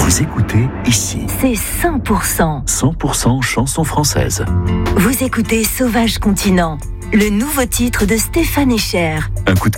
Vous écoutez ici. C'est 100%. 100% chanson française. Vous écoutez Sauvage Continent, le nouveau titre de Stéphane Echer. Un coup de